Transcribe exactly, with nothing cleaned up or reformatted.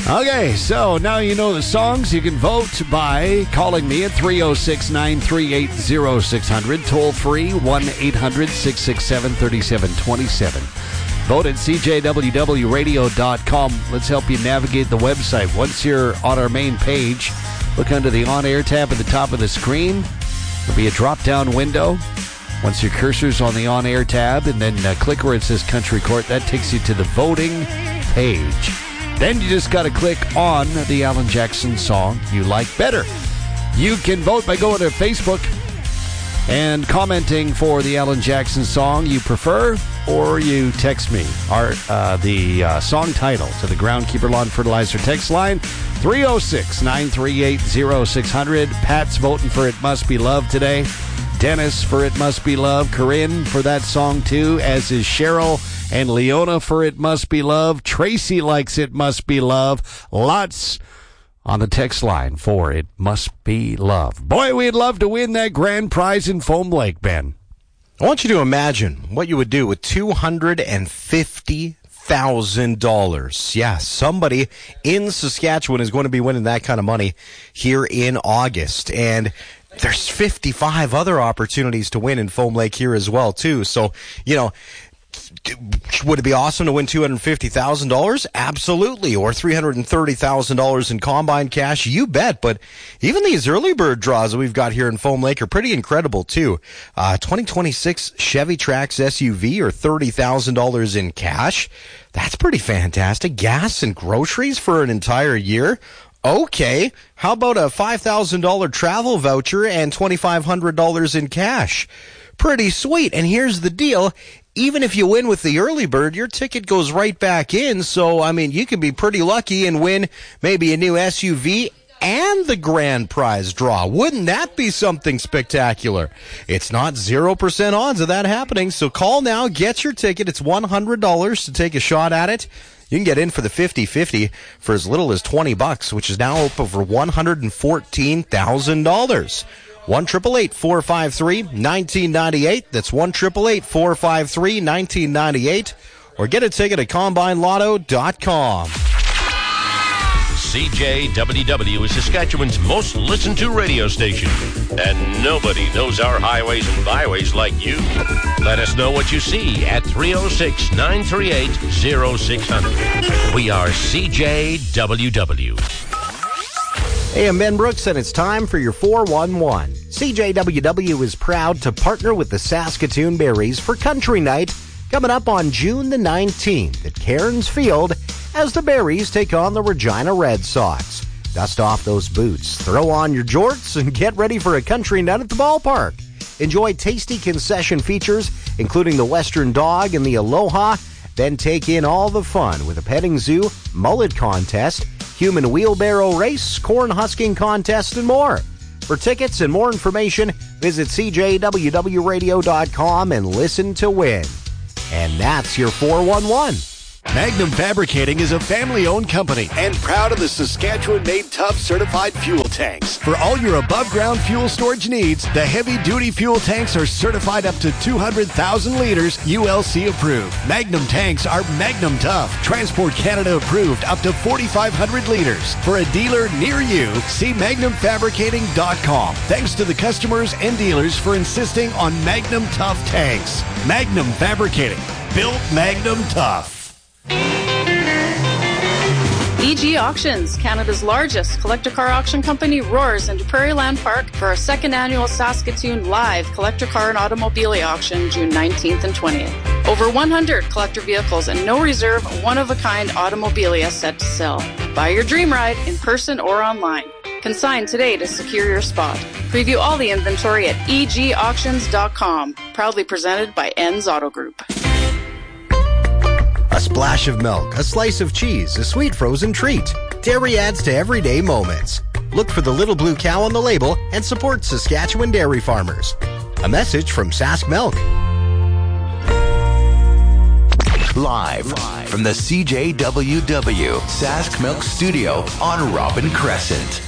Okay, so now you know the songs. You can vote by calling me at three oh six, nine three eight, oh six hundred. Toll free, one eight hundred, six six seven, three seven two seven. Vote at c j w w radio dot com. Let's help you navigate the website. Once you're on our main page, look under the on-air tab at the top of the screen. There'll be a drop-down window. Once your cursor's on the on-air tab, and then uh, click where it says Country Court, that takes you to the voting page. Then you just got to click on the Alan Jackson song you like better. You can vote by going to Facebook and commenting for the Alan Jackson song you prefer, or you text me our uh, the uh, song title to the Groundkeeper Lawn Fertilizer text line, three oh six, nine three eight, oh six hundred. Pat's voting for It Must Be Love today. Dennis for It Must Be Love. Corinne for that song too, as is Cheryl. And Leona for It Must Be Love. Tracy likes It Must Be Love. Lots on the text line for It Must Be Love. Boy, we'd love to win that grand prize in Foam Lake, Ben. I want you to imagine what you would do with two hundred fifty thousand dollars. Yeah, somebody in Saskatchewan is going to be winning that kind of money here in August. And there's fifty-five other opportunities to win in Foam Lake here as well, too. So, you know, would it be awesome to win two hundred fifty thousand dollars? Absolutely. Or three hundred thirty thousand dollars in combine cash? You bet. But even these early bird draws that we've got here in Foam Lake are pretty incredible, too. Uh, twenty twenty-six Chevy Trax S U V or thirty thousand dollars in cash. That's pretty fantastic. Gas and groceries for an entire year. Okay, how about a five thousand dollars travel voucher and twenty-five hundred dollars in cash? Pretty sweet. And here's the deal. Even if you win with the early bird, your ticket goes right back in. So, I mean, you can be pretty lucky and win maybe a new S U V and the grand prize draw. Wouldn't that be something spectacular? It's not zero percent odds of that happening. So call now, get your ticket. It's one hundred dollars to take a shot at it. You can get in for the fifty-fifty for as little as twenty bucks, which is now up over one hundred fourteen thousand dollars. one eight eight eight, four five three, one nine nine eight. That's one eight eight eight, four five three, one nine nine eight. Or get a ticket at combine lotto dot com. C J W W is Saskatchewan's most listened to radio station. And nobody knows our highways and byways like you. Let us know what you see at three oh six, nine three eight, oh six hundred. We are C J W W. Hey, I'm Ben Brooks, and it's time for your four one one. C J W W is proud to partner with the Saskatoon Berries for Country Night, coming up on June the nineteenth at Cairns Field as the Berries take on the Regina Red Sox. Dust off those boots, throw on your jorts, and get ready for a country night at the ballpark. Enjoy tasty concession features, including the Western Dog and the Aloha. Then take in all the fun with a petting zoo, mullet contest, human wheelbarrow race, corn husking contest, and more. For tickets and more information, visit c j w w radio dot com and listen to win. And that's your four one one. Magnum Fabricating is a family-owned company and proud of the Saskatchewan-made Tough certified fuel tanks. For all your above-ground fuel storage needs, the heavy-duty fuel tanks are certified up to two hundred thousand liters, U L C approved. Magnum tanks are Magnum Tough, Transport Canada approved up to forty-five hundred liters. For a dealer near you, see magnum fabricating dot com. Thanks to the customers and dealers for insisting on Magnum Tough tanks. Magnum Fabricating, built Magnum Tough. E G Auctions, Canada's largest collector car auction company, roars into Prairie Land Park for our second annual Saskatoon Live Collector Car and Automobilia Auction, June nineteenth and twentieth. Over one hundred collector vehicles and no reserve, one-of-a-kind automobilia set to sell. Buy your dream ride in person or online. Consign today to secure your spot. Preview all the inventory at e g auctions dot com. Proudly presented by Enns Auto Group. A splash of milk, a slice of cheese, a sweet frozen treat. Dairy adds to everyday moments. Look for the little blue cow on the label and support Saskatchewan dairy farmers. A message from Sask Milk. Live, Live from the C J W W Sask Milk Studio on Robin Crescent.